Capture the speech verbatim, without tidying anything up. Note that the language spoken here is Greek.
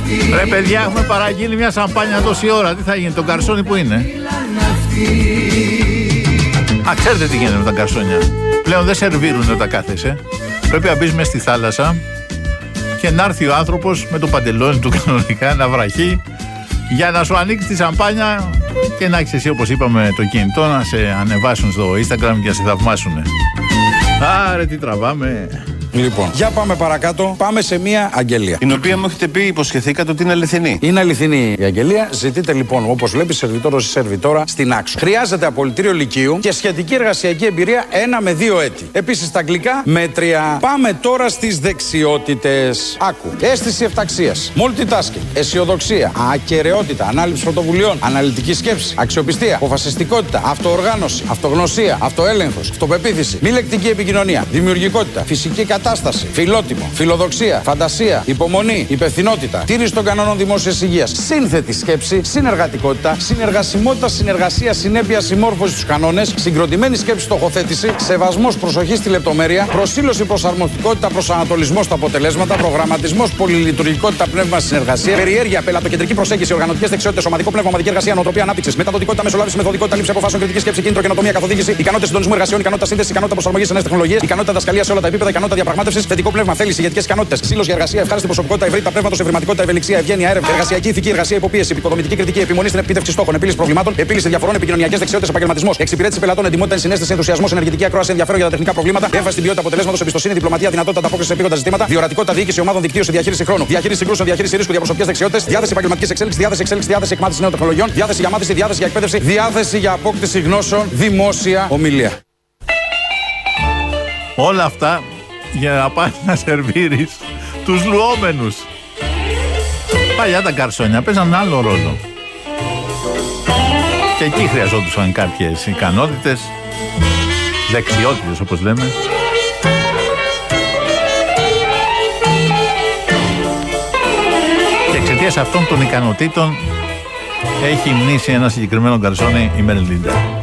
Ρε παιδιά, έχουμε παραγγείλει μια σαμπάνια τόση ώρα. Τι θα γίνει, το καρσόνι που είναι? Α, ξέρετε τι γίνεται με τα καρσόνια. Πλέον δεν σερβίρουν όταν κάθεσαι. Πρέπει να μπεις μες στη θάλασσα και να έρθει ο άνθρωπος με το παντελόνι του κανονικά να βραχεί για να σου ανοίξει τη σαμπάνια και να έχεις εσύ, όπως είπαμε, το κινητό να σε ανεβάσουν στο Instagram και να σε θαυμάσουν. Άρε, τι τραβάμε. Λοιπόν, για πάμε παρακάτω. Πάμε σε μια αγγελία. Την οποία μου έχετε πει, υποσχεθήκατε ότι είναι αληθινή. Είναι αληθινή η αγγελία. Ζητείτε λοιπόν, όπως βλέπει, σερβιτόρος ή σερβιτόρα στην Άξο. Χρειάζεται απολυτήριο λυκείου και σχετική εργασιακή εμπειρία ένα με δύο έτη. Επίσης στα αγγλικά μέτρια. Πάμε τώρα στις δεξιότητες. Άκου. Αίσθηση εφταξίας. Multitasking. Αισιοδοξία. Ακεραιότητα. Ανάληψη πρωτοβουλειών. Αναλυτική σκέψη. Αξιοπιστία. Αποφασιστικότητα. Αυτοοργάνωση. Αυτογνωσία. Αυτοέλεγχος. Αυτοπεποίθηση. Μη λεκτική επικοινωνία. Δημιουργικότητα. Φυσική κατάσταση. Κατάσταση, φιλότιμο, φιλοδοξία, φαντασία, υπομονή, υπευθυνότητα, τήρηση των κανόνων δημόσιας υγείας, σύνθετη σκέψη, συνεργατικότητα, συνεργασιμότητα, συνεργασία, συνέπεια, συμμόρφωση στους κανόνες, συγκροτημένη σκέψη, στοχοθέτηση, σεβασμός, προσοχή στη λεπτομέρεια, προσήλωση, προσαρμοστικότητα, προσανατολισμός στα αποτελέσματα, προγραμματισμός, πολυλειτουργικότητα, πνεύμα συνεργασία, περιέργεια, πελατοκεντρική προσέγγιση, οργανωτικές δεξιότητες, ομαδικό πνεύμα, ομαδική εργασία, νοοτροπία ανάπτυξης, μεταδοτικότητα, μεσολάβηση, μεθοδικότητα, λήψη αποφάσεων, κριτική σκέψη, κίνητρο, καινοτομία, καθοδήγηση, ικανότητα συντονισμού εργασιών, ικανότητα σύνδεση, ικανότητα προσαρμογής σε νέες τεχνολογίες, ικανότητα δασκαλίας σε όλα τα επίπεδα, ικανότητα διαπραγμάτευσης, θετικό πνεύμα, θέληση, ηγετικές ικανότητες, ζήλος για εργασία, ευχάριστη προσωπικότητα, ευρύτητα πνεύματος, ευρηματικότητα, ευελιξία, ευγένεια, έρευνα, εργασιακή ηθική, εργασία, υποπίεση, επικοδομητική κριτική, επιμονή στην επίτευξη στόχων, επίλυση προβλημάτων, επίλυση διαφορών, επικοινωνιακές δεξιότητες, επαγγελματισμός, εξυπηρέτηση πελατών, εντιμότητα, συνέστηση, ενθουσιασμός, ενεργητική ακρόαση, ενδιαφέρον για τα τεχνικά προβλήματα, έμφαση στην ποιότητα αποτελέσματος, εμπιστοσύνη, διπλωματία, δυνατότητα ανταπόκριση σε επίγοντα ζητήματα, διορατικότητα, διοίκηση ομάδων, δικτύωση, διαχείριση χρόνου, διαχείριση συγκρούσεων, διαχείριση ρίσκου, διαπροσωπικές δεξιότητες, διάθεση επαγγελματικής εξέλιξης, διάθεση εξέλιξης, διάθεση εκμάθησης νέων τεχνολογιών, διάθεση για μάθηση, διάθεση για εκπαίδευση, διάθεση για απόκτηση γνώσεων, δημόσια ομιλία. Όλα αυτά για να πας να σερβίρεις τους λουόμενους. Παλιά τα καρσόνια παίζαν άλλο ρόλο. Και εκεί χρειαζόντουσαν κάποιες ικανότητες, δεξιότητες όπως λέμε. Και εξαιτίας αυτών των ικανοτήτων έχει μνήσει ένα συγκεκριμένο καρσόνι η Μερλίντα.